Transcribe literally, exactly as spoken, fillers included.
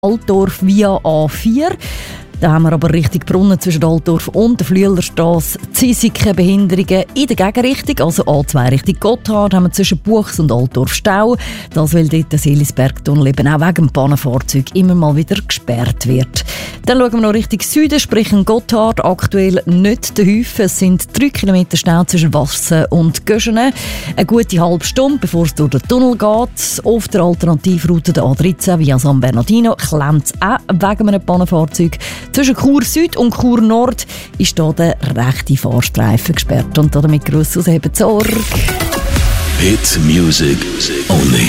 Altdorf via A vier. Da haben wir aber richtig Brunnen zwischen Altdorf und der Flüelerstrasse. Zisiken Behinderungen in der Gegenrichtung, also A zwei Richtung Gotthard, haben wir zwischen Buchs und Altdorf Stau. Das, weil dort der Seelisbergtunnel eben auch wegen dem Pannenfahrzeug immer mal wieder gesperrt wird. Dann schauen wir noch Richtung Süden, sprich in Gotthard. Aktuell nicht der Haufen. Es sind drei Kilometer Stau zwischen Wassen und Göschenen. Eine gute halbe Stunde, bevor es durch den Tunnel geht. Auf der Alternativroute der A dreizehn via San Bernardino klemmt es auch wegen einem Pannenfahrzeug. Zwischen Chur Süd und Chur Nord ist hier der rechte Fahrstreifen gesperrt. Und damit Gruss aus Ebensorg. Hit Music Only.